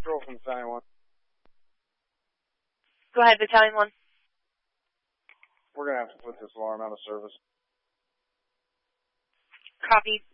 Patrol from Battalion 1. Go ahead, Battalion 1. We're going to have to put this alarm out of service. Copy.